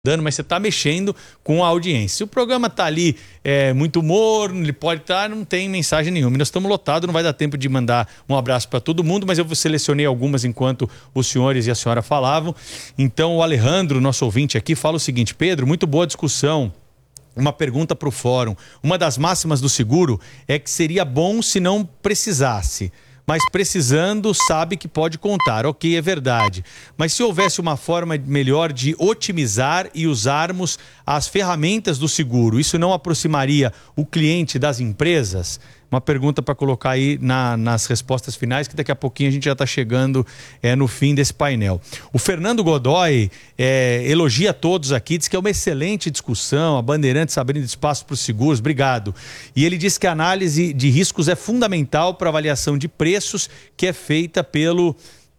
mas você está mexendo com a audiência. Se o programa está ali muito morno, ele pode estar, não tem mensagem nenhuma. Nós estamos lotados, não vai dar tempo de mandar um abraço para todo mundo, mas eu selecionei algumas enquanto os senhores e a senhora falavam. Então o Alejandro, nosso ouvinte aqui, fala o seguinte: Pedro, muito boa discussão. Uma pergunta para o fórum. Uma das máximas do seguro é que seria bom se não precisasse. Mas precisando, sabe que pode contar. Ok, é verdade. Mas se houvesse uma forma melhor de otimizar e usarmos as ferramentas do seguro, isso não aproximaria o cliente das empresas? Uma pergunta para colocar aí nas respostas finais, que daqui a pouquinho a gente já está chegando no fim desse painel. O Fernando Godoy elogia todos aqui, diz que é uma excelente discussão, a Bandeirantes abrindo espaço para os seguros, obrigado. E ele diz que a análise de riscos é fundamental para a avaliação de preços, que é feita pelo...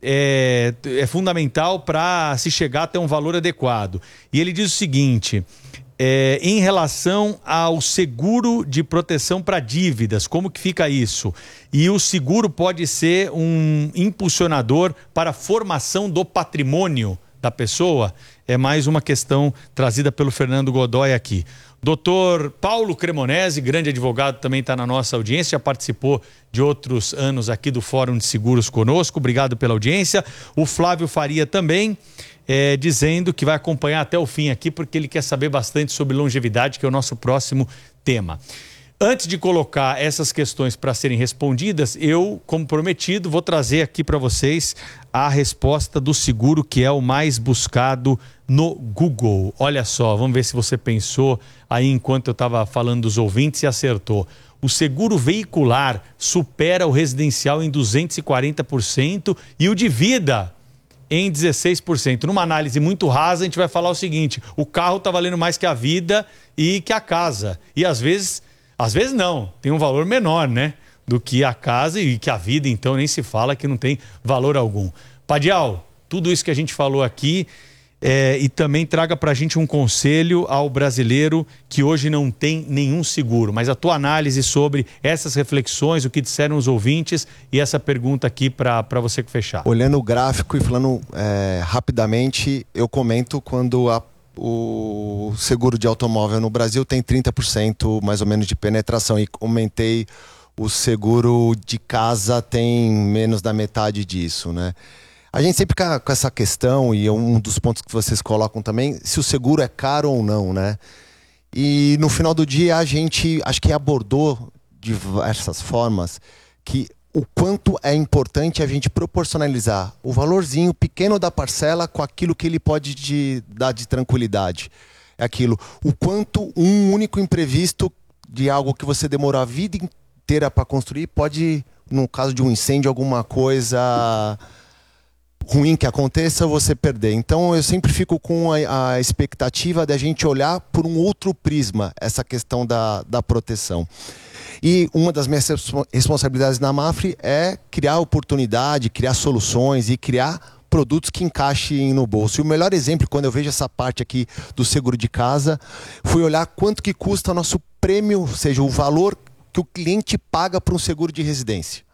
É fundamental para se chegar até um valor adequado. E ele diz o seguinte... em relação ao seguro de proteção para dívidas, como que fica isso? E o seguro pode ser um impulsionador para a formação do patrimônio da pessoa? É mais uma questão trazida pelo Fernando Godoy aqui. Doutor Paulo Cremonese, grande advogado, também está na nossa audiência, já participou de outros anos aqui do Fórum de Seguros conosco, obrigado pela audiência. O Flávio Faria também, dizendo que vai acompanhar até o fim aqui, porque ele quer saber bastante sobre longevidade, que é o nosso próximo tema. Antes de colocar essas questões para serem respondidas, eu, como prometido, vou trazer aqui para vocês a resposta do seguro que é o mais buscado no Google. Olha só, vamos ver se você pensou aí enquanto eu estava falando dos ouvintes e acertou. O seguro veicular supera o residencial em 240% e o de vida em 16%. Numa análise muito rasa, a gente vai falar o seguinte: o carro está valendo mais que a vida e que a casa. E às vezes não, tem um valor menor, né? Do que a casa e que a vida, então, nem se fala, que não tem valor algum. Padial, tudo isso que a gente falou aqui, e também traga pra gente um conselho ao brasileiro que hoje não tem nenhum seguro. Mas a tua análise sobre essas reflexões, o que disseram os ouvintes e essa pergunta aqui para você fechar. Olhando o gráfico e falando rapidamente, eu comento quando o seguro de automóvel no Brasil tem 30% mais ou menos de penetração, e comentei o seguro de casa tem menos da metade disso, né? A gente sempre fica com essa questão, e um dos pontos que vocês colocam também, se o seguro é caro ou não, né? E no final do dia a gente acho que abordou de diversas formas que o quanto é importante a gente proporcionalizar o valorzinho pequeno da parcela com aquilo que ele pode te dar de tranquilidade. É aquilo, o quanto um único imprevisto de algo que você demorou a vida inteira para construir pode, no caso de um incêndio, alguma coisa ruim que aconteça, você perder. Então eu sempre fico com a expectativa de a gente olhar por um outro prisma essa questão da proteção. E uma das minhas responsabilidades na Mafre é criar oportunidade, criar soluções e criar produtos que encaixem no bolso. E o melhor exemplo, quando eu vejo essa parte aqui do seguro de casa, foi olhar quanto que custa nosso prêmio, ou seja, o valor que o cliente paga para um seguro de residência.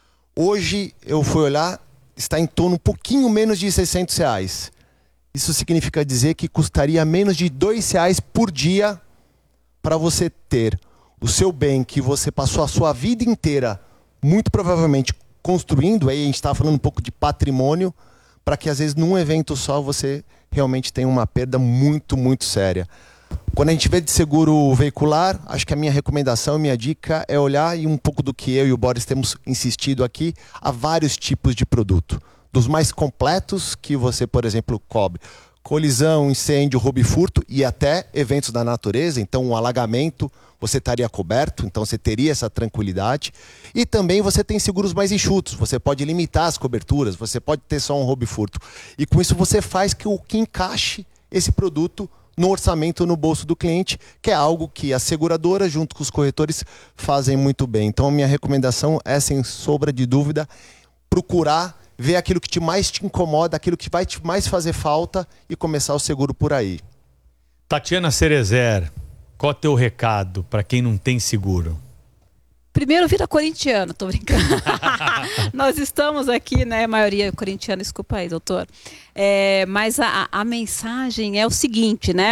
Hoje eu fui olhar, está em torno um pouquinho menos de R$600. Isso significa dizer que custaria menos de R$2 por dia para você ter o seu bem que você passou a sua vida inteira, muito provavelmente construindo, aí a gente está falando um pouco de patrimônio, para que às vezes num evento só você realmente tenha uma perda muito, muito séria. Quando a gente vê de seguro veicular, acho que a minha recomendação, a minha dica é olhar, e um pouco do que eu e o Boris temos insistido aqui, a vários tipos de produto. Dos mais completos, que você, por exemplo, cobre colisão, incêndio, roubo e furto, e até eventos da natureza, então um alagamento, você estaria coberto, então você teria essa tranquilidade. E também você tem seguros mais enxutos, você pode limitar as coberturas, você pode ter só um roubo e furto. E com isso você faz que encaixe esse produto no orçamento, no bolso do cliente, que é algo que as seguradoras, junto com os corretores, fazem muito bem. Então a minha recomendação é, sem sombra de dúvida, procurar ver aquilo que mais te incomoda, aquilo que vai te mais fazer falta e começar o seguro por aí. Tatiana Cerezer, qual é o teu recado para quem não tem seguro? Primeiro vira corintiano, tô brincando. Nós estamos aqui, né? Maioria corintiana, desculpa aí, doutor. Mas a mensagem é o seguinte, né?